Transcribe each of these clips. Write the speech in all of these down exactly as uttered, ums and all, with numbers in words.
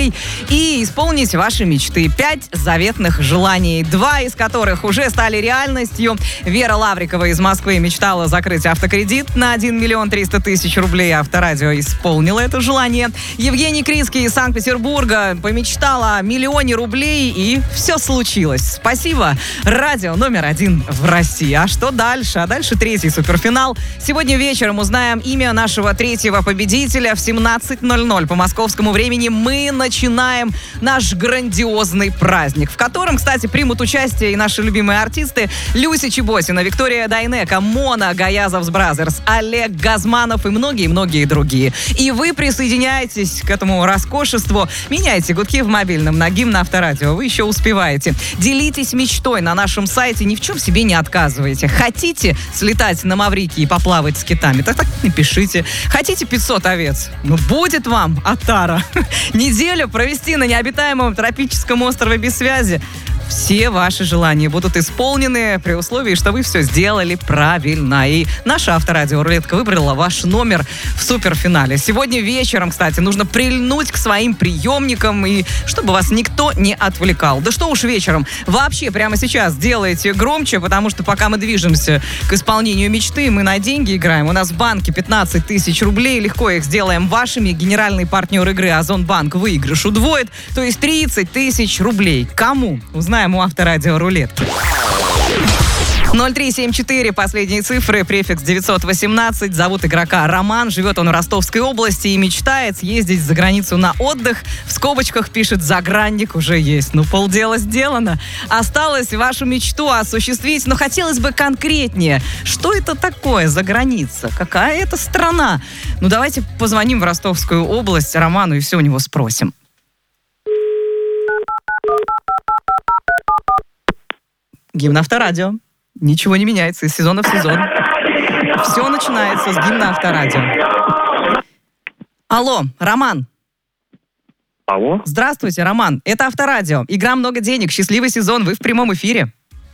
рублей и исполнить ваши мечты. Пять заветных желаний, два из которых уже стали реальностью. Вера Лаврикова из Москвы мечтала закрыть автокредит на один миллион триста тысяч рублей. Авторадио исполнило это желание. Евгений Крицкий из Санкт-Петербурга помечтал о миллионе рублей, и все случилось. Спасибо. Радио номер один в России. А что дальше? А дальше третий суперфинал. Сегодня вечером узнаем имя нашего третьего победителя. В семнадцать ноль ноль по московскому времени мы начинаем наш грандиозный праздник, в котором, кстати, примут участие и наши любимые артисты Люся Чеботина, Виктория Дайнеко, Мона, Гаязовс Бразерс, Олег Газманов и многие-многие другие. И вы присоединяетесь к этому роскошеству. Меняйте гудки в мобильном на гимн Авторадио. Вы еще успеваете. Делитесь мечтой на нашем сайте. Ни в чем себе не отказывайте. Хотите слетать на Маврикий и поплавать с китами? Так так напишите. Хотите пятьсот овец? Ну, будет вам отара. Неделю провести на необитаемом тропическом острове без связи. Все ваши желания будут исполнены при условии, что вы все сделали правильно. И наша Авторадио-рулетка выбрала ваш номер в суперфинале. Сегодня вечером, кстати, нужно прильнуть к своим приемникам, и чтобы вас никто не отвлекал. Да что уж вечером. Вообще прямо сейчас делайте громче, потому что пока мы движемся к исполнению мечты, мы на деньги играем. У нас в банке пятнадцать тысяч рублей. Легко их сделаем вашими. Генеральный партнер игры Озонбанк выигрыш удвоит. То есть тридцать тысяч рублей. Кому? Узнаем у Авторадио рулетки. ноль три семь четыре, последние цифры, префикс девятьсот восемнадцать. Зовут игрока Роман, живет он в Ростовской области и мечтает съездить за границу на отдых. В скобочках пишет: загранник уже есть. Ну, полдела сделано. Осталось вашу мечту осуществить, но хотелось бы конкретнее. Что это такое за граница? Какая это страна? Ну, давайте позвоним в Ростовскую область Роману и все у него спросим. Гимн Авторадио. Ничего не меняется из сезона в сезон. Все начинается с гимна Авторадио. Алло, Роман. Алло. Здравствуйте, Роман. Это Авторадио. Игра «Много денег». Счастливый сезон. Вы в прямом эфире.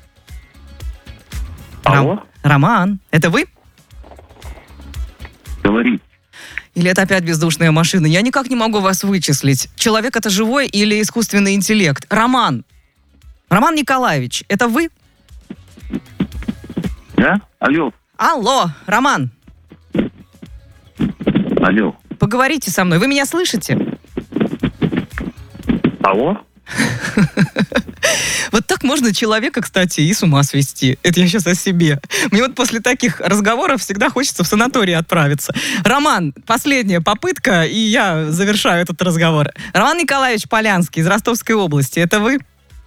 Алло. Ром... Роман, это вы? Говори. Или это опять бездушная машина? Я никак не могу вас вычислить. Человек это живой или искусственный интеллект? Роман. Роман Николаевич, это вы? Да? Алло. Алло, Роман. Алло. Поговорите со мной. Вы меня слышите? Алло. Вот так можно человека, кстати, и с ума свести. Это я сейчас о себе. Мне вот после таких разговоров всегда хочется в санаторий отправиться. Роман, последняя попытка, и я завершаю этот разговор. Роман Николаевич Полянский из Ростовской области. Это вы?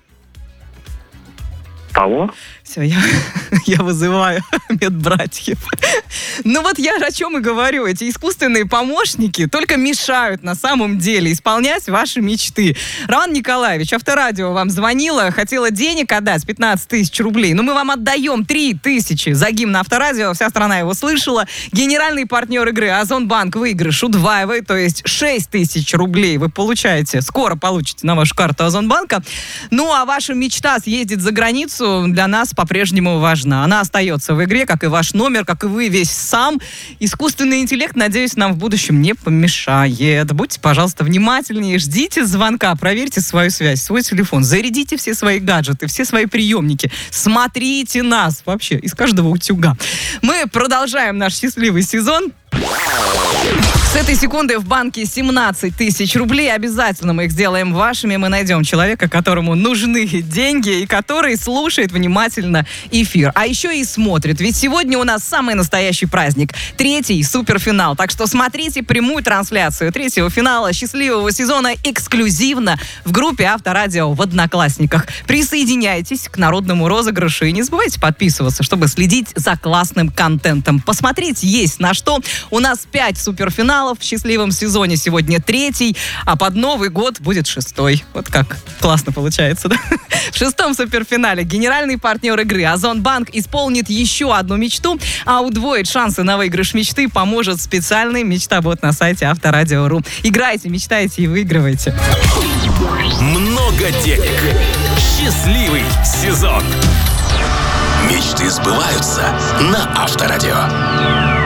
Алло. Все, я, я вызываю медбратьев. Ну вот я о чем и говорю. Эти искусственные помощники только мешают на самом деле исполнять ваши мечты. Роман Николаевич, Авторадио вам звонила, хотела денег отдать, пятнадцать тысяч рублей. Но мы вам отдаем три тысячи за гимн Авторадио. Вся страна его слышала. Генеральный партнер игры Озонбанк выигрыш удваивает, то есть шесть тысяч рублей вы получаете. Скоро получите на вашу карту Озонбанка. Ну а ваша мечта съездить за границу для нас по-прежнему важна. Она остается в игре, как и ваш номер, как и вы весь сам. Искусственный интеллект, надеюсь, нам в будущем не помешает. Будьте, пожалуйста, внимательнее, ждите звонка, проверьте свою связь, свой телефон, зарядите все свои гаджеты, все свои приемники, смотрите нас вообще из каждого утюга. Мы продолжаем наш счастливый сезон. С этой секунды в банке семнадцать тысяч рублей. Обязательно мы их сделаем вашими. Мы найдем человека, которому нужны деньги и который слушает внимательно эфир. А еще и смотрит. Ведь сегодня у нас самый настоящий праздник. Третий суперфинал. Так что смотрите прямую трансляцию третьего финала счастливого сезона эксклюзивно в группе Авторадио в Одноклассниках. Присоединяйтесь к народному розыгрышу и не забывайте подписываться, чтобы следить за классным контентом. Посмотреть есть на что. У нас пять суперфиналов в счастливом сезоне. Сегодня третий, а под Новый год будет шестой. Вот как классно получается, да? В шестом суперфинале генеральный партнер игры Озонбанк исполнит еще одну мечту, а удвоить шансы на выигрыш мечты поможет специальный мечта-бот на сайте Авторадио точка ру. Играйте, мечтайте и выигрывайте. Много денег. Счастливый сезон. Мечты сбываются на Авторадио.